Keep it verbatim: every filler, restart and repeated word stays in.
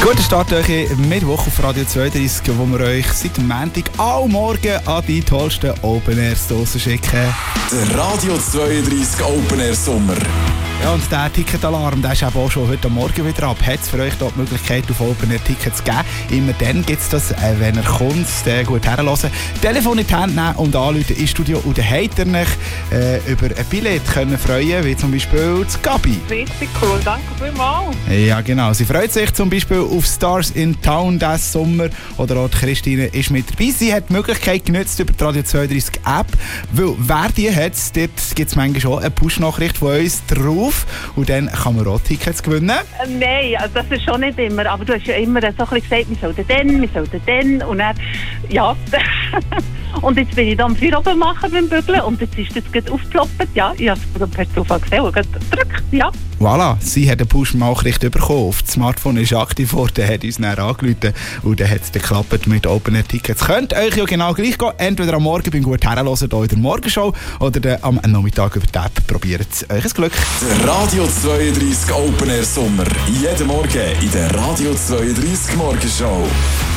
Guten Start euch Mittwoch auf Radio zweiunddreissig, wo wir euch seit dem Montag all morgen an die tollsten Open Airs draussen schicken. Der Radio zweiunddreissig Open Air Sommer. Ja, und der Ticketalarm, der ist eben auch schon heute Morgen wieder ab. Hat es für euch da die Möglichkeit, auf Open Air Tickets zu geben? Immer dann gibt es das, äh, wenn ihr kommt, äh, gut herhören. Telefon in die Hand nehmen und anrufen ins Studio. Und dann habt ihr euch äh, über ein Billett können freuen, wie zum Beispiel das Gabi. Richtig cool, danke vielmals. Ja, genau. Sie freut sich zum Beispiel auf Stars in Town diesen Sommer. Oder auch die Christine ist mit dabei. Sie hat die Möglichkeit genutzt über die Radio zweiunddreissig App. Weil wer die hat, dort gibt es manchmal schon eine Push-Nachricht von uns drauf. Und dann kann man auch Tickets gewinnen. Äh, nein, also das ist schon nicht immer. Aber du hast ja immer so ein bisschen gesagt, wir sollten dann, wir sollten dann. Und dann, ja. Und jetzt bin ich da am Feuer oben machen beim Bügeln. Und jetzt ist das gerade aufgeploppt. Ja, ich habe es per Zufall gesehen und gedrückt, ja. Voilà, sie hat eine Push-Nachricht bekommen. Auf das Smartphone ist aktiv worden, hat uns dann angerufen und dann hat es geklappt mit Open Air Tickets. Könnt euch ja genau gleich gehen, entweder am Morgen beim gut herhören hier in der Morgenshow oder dann am Nachmittag über die App. Probiert euch ein Glück. Der Radio zweiunddreissig Open Air Sommer. Jeden Morgen in der Radio zweiunddreissig Morgenshow.